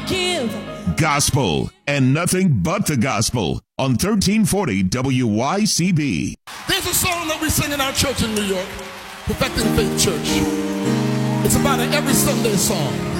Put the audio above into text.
give. Gospel and nothing but the gospel on 1340 WYCB. There's a song that we sing in our church in New York, Perfecting Faith Church. It's about an every Sunday song.